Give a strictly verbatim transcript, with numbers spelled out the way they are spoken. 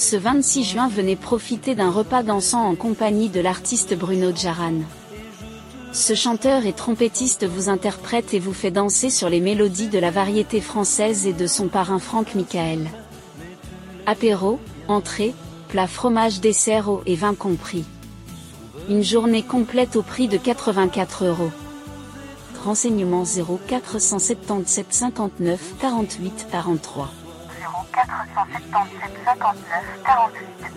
Ce vingt-six juin, venez profiter d'un repas dansant en compagnie de l'artiste Bruno Djaran. Ce chanteur et trompettiste vous interprète et vous fait danser sur les mélodies de la variété française et de son parrain Franck Michael. Apéro, entrée, plat, fromage, dessert, eau et vin compris. Une journée complète au prix de quatre-vingt-quatre euros. Renseignements zéro quatre cent soixante-dix-sept cinquante-neuf quarante-huit quarante-trois. zéro quatre cent soixante-dix-sept cinquante-neuf quarante-huit